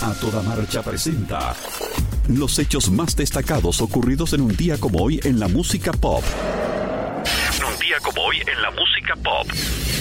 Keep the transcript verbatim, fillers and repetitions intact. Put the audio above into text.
A Toda Marcha presenta los hechos más destacados ocurridos en un día como hoy en la música pop. Un día como hoy en la música pop.